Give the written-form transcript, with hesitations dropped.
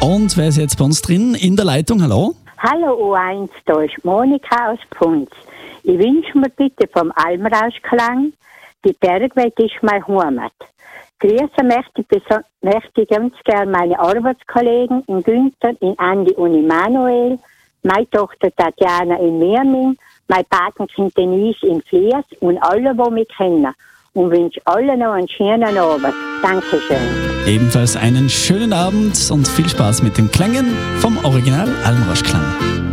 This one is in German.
Und wer ist jetzt bei uns drin in der Leitung? Hallo? Hallo U1, da ist Monika aus Punz. Ich wünsche mir bitte vom Almrauschklang, die Bergwelt ist mein Heimat. Grüße möchte ich ganz gerne meine Arbeitskollegen in Günther, in Andi und Immanuel, meine Tochter Tatjana in Mirming, mein Patenkind Denise in Fliers und alle, die mich kennen. Und wünsche allen noch einen schönen Abend. Dankeschön. Ebenfalls einen schönen Abend und viel Spaß mit den Klängen vom Original Almrauschklang.